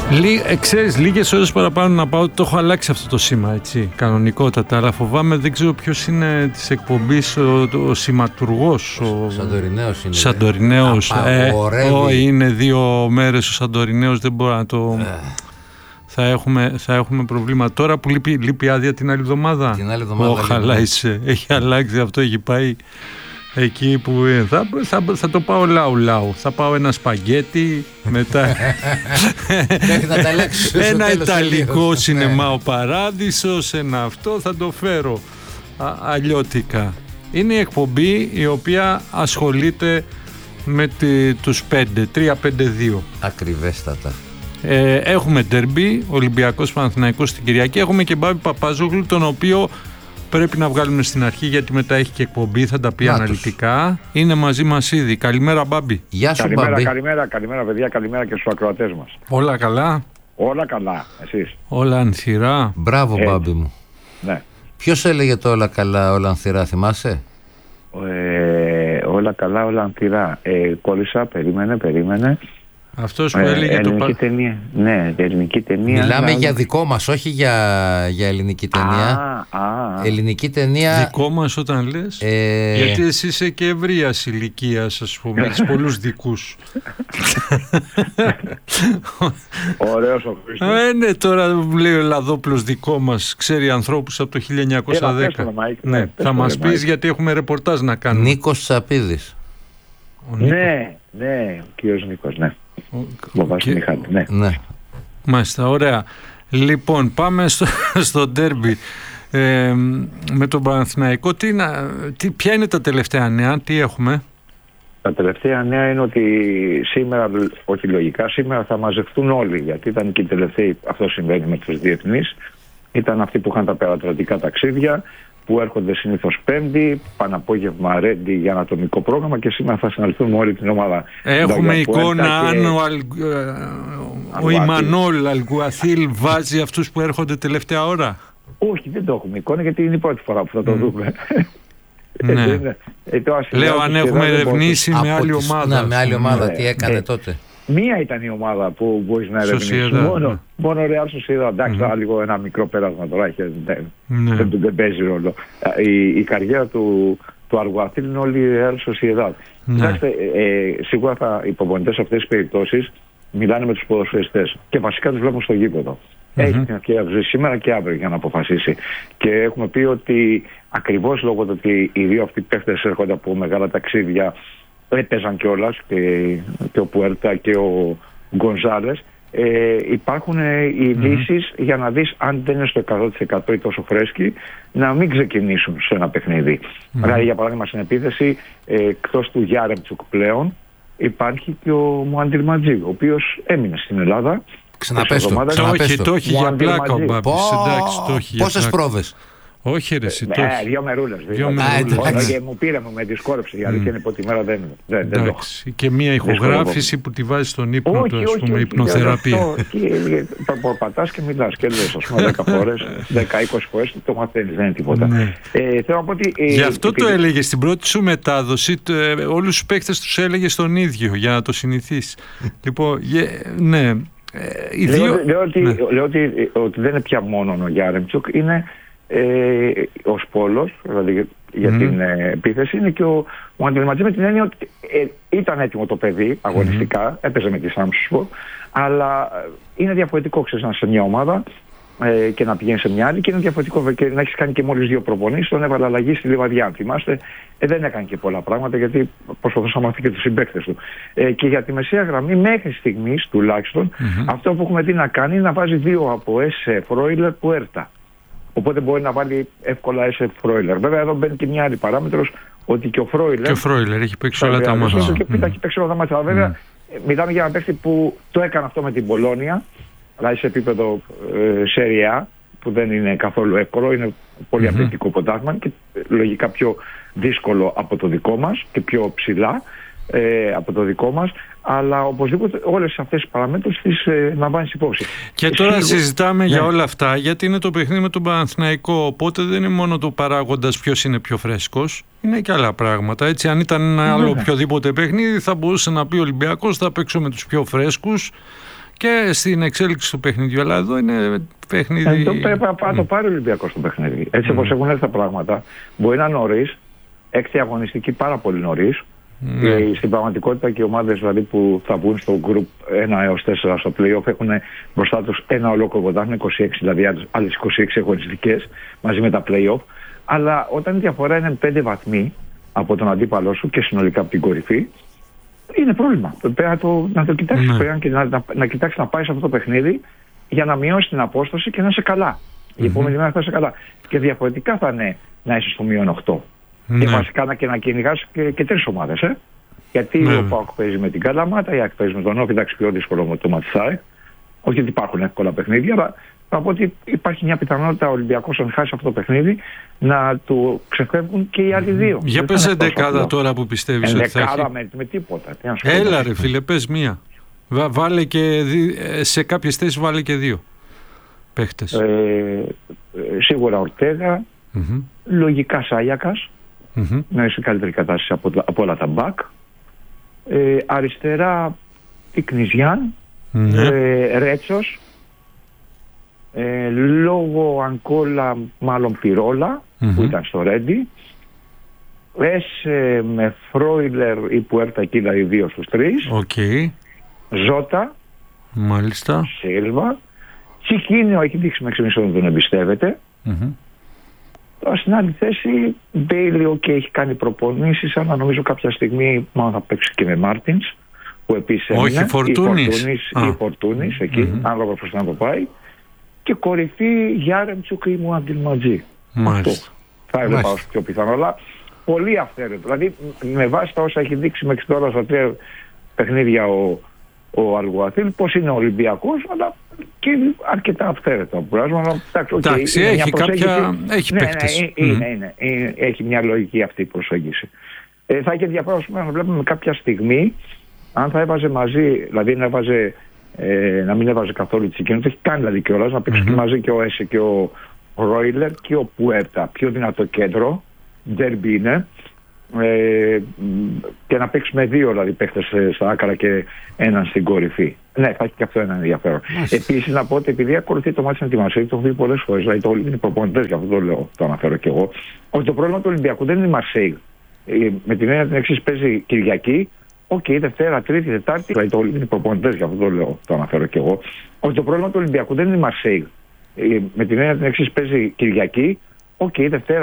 Ξέρεις, λίγες ώρες παραπάνω να πάω, το έχω αλλάξει αυτό το σήμα, έτσι, κανονικότατα, αλλά φοβάμαι, δεν ξέρω ποιος είναι της εκπομπής, ο σηματουργός. Σαντορινέος είναι. Σαντορινέος. Είναι 2 μέρες ο Σαντορινέος, δεν μπορώ να το... Θα έχουμε προβλήμα. Τώρα που λείπει άδεια την άλλη εβδομάδα. Την άλλη εβδομάδα. Έχει αλλάξει αυτό, έχει πάει εκεί που θα το πάω λαου. Θα πάω ένα σπαγκέτι, μετά ένα ιταλικό σινεμά ο Παράδεισος, ένα αυτό, θα το φέρω αλλιώτικα. Είναι η εκπομπή η οποία ασχολείται με τους 3-5-2. Ακριβέστατα. Έχουμε ντερμπι, Ολυμπιακός Παναθηναϊκός την Κυριακή. Έχουμε και Μπάμπη Παπαζόγλου, τον οποίο πρέπει να βγάλουμε στην αρχή, γιατί μετά έχει και εκπομπή, θα τα πει αναλυτικά. Είναι μαζί μας ήδη. Καλημέρα, Μπάμπη. Γεια σου, Μπάμπη. Καλημέρα, παιδιά, καλημέρα και στους ακροατές μας. Όλα καλά. Όλα καλά, εσείς? Όλα ανθυρά. Μπράβο, Μπάμπη μου. Ναι. Ποιος έλεγε το όλα καλά, όλα ανθυρά, θυμάσαι? Όλα καλά, όλα ανθυρά. Κόλλησα, περίμενε. Αυτός που έλεγε ελληνική ταινία. Ναι, ελληνική ταινία. Μιλάμε για δικό μας, όχι για ελληνική ταινία. Ελληνική ταινία. Δικό μας όταν λες. Γιατί εσύ είσαι και ευρείας ηλικίας, ας πούμε, έχεις πολλούς δικούς. Ωραίος ο Χρήστος. Ναι, τώρα μου λέει ο Ελλαδόπουλος δικό μας, ξέρει ανθρώπους από το 1910. Ναι, θα μας πεις, γιατί έχουμε ρεπορτάζ να κάνουμε. Νίκος Σαπίδης. Ναι, ο κύριος Νίκος, ναι. Ναι. Μάλιστα, ωραία. Λοιπόν, πάμε στο ντέρμπι με τον Παναθηναϊκό. Ποια είναι τα τελευταία νέα, τι έχουμε? Τα τελευταία νέα είναι ότι σήμερα, όχι λογικά, σήμερα θα μαζευτούν όλοι, γιατί ήταν και οι τελευταίοι, αυτό συμβαίνει με τους διεθνείς, ήταν αυτοί που είχαν τα περατρατικά ταξίδια, που έρχονται συνήθως Πέμπτη, παναπόγευμα Ρέντι για ανατομικό πρόγραμμα, και σήμερα θα συναντηθούν με όλη την ομάδα. Έχουμε εικόνα αν ο Ιμανόλ Αλγκουαθίλ βάζει αυτούς που έρχονται τελευταία ώρα? Όχι, δεν το έχουμε εικόνα, γιατί είναι η πρώτη φορά που θα το δούμε. Ναι. Λέω αν έχουμε ερευνήσει με άλλη ομάδα. Ναι, με άλλη ομάδα, τι έκανε τότε? Μία ήταν η ομάδα που μπορείς να ερευνήσεις. Μόνο Real Sociedad. Εντάξει, λίγο ένα μικρό πέρασμα τώρα, δεν παίζει ρόλο. Η καριέρα του Αργουαθίλ είναι όλη η Real Sociedad. Κοιτάξτε, σίγουρα οι προπονητές σε αυτές τις περιπτώσεις μιλάνε με τους ποδοσφαιριστές και βασικά τους βλέπουν στο γήπεδο. Έχει την ευκαιρία να ζήσει σήμερα και αύριο για να αποφασίσει. Και έχουμε πει ότι ακριβώς λόγω του ότι οι δύο αυτοί παίχτες έρχονται από μεγάλα ταξίδια, έπαιζαν κιόλας και ο Πουέρτα και ο Γκονζάλες, υπάρχουν οι λύσεις για να δεις αν δεν είναι στο 100% ή τόσο φρέσκοι να μην ξεκινήσουν σε ένα παιχνίδι. Δηλαδή, για παράδειγμα, στην επίθεση, εκτός του Γιάρεμτσουκ πλέον, υπάρχει και ο Μουάντιλ Ματζή, ο οποίος έμεινε στην Ελλάδα. Ξαναπέστο. Το έχει για πλάκα ο Μπάμπης. Πόσες πρόβες? Όχι ρε, εσύ το έχει. 2 μερούλες. Μου πήρε, μου με δυσκόρεψε, η αλήθεια είναι ότι τη μέρα δεν το έχω. Και μία ηχογράφηση που τη βάζει στον ύπνο του, ας πούμε, υπνοθεραπεία. Πατάς και μιλάς και λες, ας πούμε, 10 φορές, 10-20 φορές, το μαθαίνεις, δεν είναι τίποτα. Θέλω να πω ότι... Γι' αυτό το έλεγε στην πρώτη σου μετάδοση, όλους τους παίκτες τους έλεγε στον ίδιο, για να το συνηθίσεις. Λοιπόν, ναι. Λέω ότι δεν είναι πια μόνο ο Γιάρεμτσουκ, είναι ο Σπόλος, δηλαδή για την επίθεση, είναι και ο Αντιληματζή, με την έννοια ότι ήταν έτοιμο το παιδί αγωνιστικά, έπαιζε με τη Σάμσουσπορ, αλλά είναι διαφορετικό, ξέρεις, να είσαι σε μια ομάδα και να πηγαίνει σε μια άλλη, και είναι διαφορετικό και να έχεις κάνει και μόλις 2 προπονήσεις. Τον έβαλε αλλαγή στη Λιβαδιά, αν θυμάστε, δεν έκανε και πολλά πράγματα, γιατί προσπαθούσε να μάθει και τους συμπαίκτες του. Και για τη μεσαία γραμμή, μέχρι στιγμής τουλάχιστον, αυτό που έχουμε δει να κάνει είναι να βάζει 2 από Ese Φρόιλερ Πουέρτα. Οπότε μπορεί να βάλει εύκολα Ese Φρόιλερ. Βέβαια, εδώ μπαίνει και μια άλλη παράμετρος, ότι και ο Φρόιλερ. Και ο Φρόιλερ έχει παίξει όλα τα μάτια. Έχει παίξει όλα τα μάτια. Βέβαια, μιλάμε για ένα παίκτη που το έκανε αυτό με την Πολόνια, δηλαδή σε επίπεδο Serie A, που δεν είναι καθόλου εύκολο, είναι πολύ απαιτητικό πρωτάθλημα και λογικά πιο δύσκολο από το δικό μας και πιο ψηλά από το δικό μας, αλλά οπωσδήποτε όλες αυτές τις παραμέτρους τις λαμβάνεις υπόψη. Και τώρα συζητάμε για όλα αυτά, γιατί είναι το παιχνίδι με τον Παναθηναϊκό, οπότε δεν είναι μόνο το παράγοντας ποιος είναι πιο φρέσκος, είναι και άλλα πράγματα. Έτσι, αν ήταν ένα άλλο οποιοδήποτε παιχνίδι, θα μπορούσε να πει ο Ολυμπιακός, θα παίξω με τους πιο φρέσκους και στην εξέλιξη του παιχνιδιού. Αλλά εδώ είναι παιχνίδι. Το πάρει ο Ολυμπιακός το παιχνίδι. Έτσι όπως έχουν έρθει τα πράγματα, μπορεί να είναι νωρίς, έκτη αγωνιστική πάρα πολύ νωρίς. Στην πραγματικότητα και οι ομάδες δηλαδή, που θα βγουν στο group 1 έως 4 στο play-off έχουν μπροστά τους ένα ολόκληρο πρωτάθλημα, 26 δηλαδή άλλες 26 αγωνιστικές μαζί με τα play-off. Αλλά όταν η διαφορά είναι 5 βαθμοί από τον αντίπαλό σου και συνολικά από την κορυφή, είναι πρόβλημα. Πρέπει να το κοιτάξεις και να κοιτάξεις να πάει σε αυτό το παιχνίδι για να μειώσει την απόσταση και να είσαι καλά. Η επόμενη μέρα θα είσαι καλά. Και διαφορετικά θα είναι να είσαι στο μείον 8. Και βασικά να κυνηγάς και 3 ομάδες. Γιατί ο ΠΑΟΚ παίζει με την Καλαμάτα, η ΑΕΚ παίζει με τον Όφη, εντάξει πιο δύσκολο με το Ματσάι. Όχι ότι υπάρχουν εύκολα παιχνίδια, αλλά θα πω ότι υπάρχει μια πιθανότητα ο Ολυμπιακός αν χάσει αυτό το παιχνίδι να του ξεφεύγουν και οι άλλοι δύο. Για πες εντεκάδα τώρα που πιστεύεις ότι θα έχει. Με τίποτα. Έλα ρε φίλε, πες μία. Βάλε και σε κάποιες θέσεις βάλε και 2 παίχτες. Σίγουρα Ορτέγα, λογικά Σάγιακας, να είναι σε καλύτερη κατάσταση από όλα τα μπακ. Αριστερά Πικνιζιάν, Ρέτσος, λόγω Ανκόλα μάλλον Πυρόλα που ήταν στο Ρέντι, με Φρόιλερ ή Πουέρτα εκεί δηλαδή 2 στους 3, Ζώτα, μάλιστα, Σίλβα, Τσικίνιο έχει δείξει μέχρι στιγμής ότι τον εμπιστεύεται. Στην άλλη θέση Μπέιλι έχει κάνει προπονήσεις, αλλά νομίζω κάποια στιγμή μάλλον θα παίξει και με Μάρτινς που επίσης όχι Φορτούνης ή Φορτούνης εκεί, ανάλογα προς να το πάει, και κορυφή Γιάρεμτσουκ ή Μουαντιλματζή. Αυτό θα έλεγα ως πιο πιθανό, αλλά πολύ αυθαίρετο. Δηλαδή με βάση τα όσα έχει δείξει μέχρι τώρα στα 3 παιχνίδια ο Αλγουαθίλ, πως είναι ο Ολυμπιακός, αλλά και αρκετά αυθαίρετο. Εντάξει, έχει κάποια. Έχει παίκτες. Έχει μια λογική αυτή η προσέγγιση. Θα είχε ενδιαφέρον να βλέπουμε κάποια στιγμή αν θα έβαζε μαζί, δηλαδή να μην έβαζε καθόλου Τσικίνιο, το έχει κάνει δηλαδή κιόλας, να παίξει και μαζί και ο Έσε και ο Ρόιλερ και ο Πουέρτα. Πιο δυνατό κέντρο, ντέρμπι είναι. Και να παίξει με 2 δηλαδή παίχτες στα άκρα και έναν στην κορυφή. Ναι, θα έχει και αυτό ένα ενδιαφέρον. Επίσης να πω ότι επειδή ακολουθεί το μάτι με τη Μαρσέη, το έχω δει πολλές φορές, δηλαδή είναι προπονητές, γι' αυτό το λέω, το αναφέρω και εγώ, ότι το πρόβλημα του Ολυμπιακού δεν είναι η Μαρσέη. Με την έννοια την εξής, παίζει Κυριακή, Δευτέρα, Τρίτη, Τετάρτη, δηλαδή είναι προπονητές, γι' αυτό το λέω, το αναφέρω και εγώ, ότι το πρόβλημα του Ολυμπιακού δεν είναι η Μαρσέη. Με την έννοια την εξής, παίζει Κυριακή, Δευτέρα.